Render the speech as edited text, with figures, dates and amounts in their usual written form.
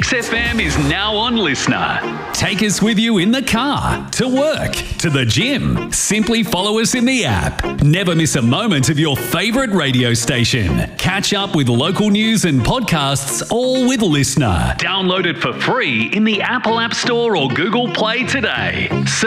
Mix FM is now on Listener. Take us with you in the car, to work, to the gym. Simply follow us in the app. Never miss a moment of your favourite radio station. Catch up with local news and podcasts, all with Listener. Download it for free in the Apple App Store or Google Play today.